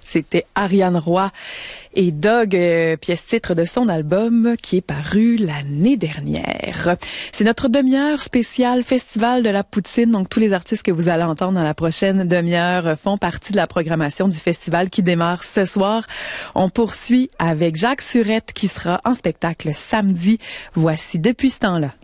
C'était Ariane Roy et Dog, pièce titre de son album qui est paru l'année dernière. C'est notre demi-heure spéciale Festival de la Poutine. Donc, tous les artistes que vous allez entendre dans la prochaine demi-heure font partie de la programmation du festival qui démarre ce soir. On poursuit avec Jacques Surette qui sera en spectacle samedi. Voici Depuis ce temps-là.